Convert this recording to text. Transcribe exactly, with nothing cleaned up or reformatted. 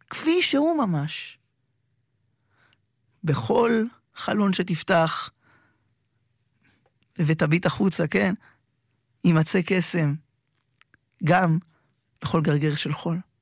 כפי שהוא ממש. בכל חלון שתפתח, ותביט החוצה, כן? יימצא קסם, גם בכל גרגר של חול.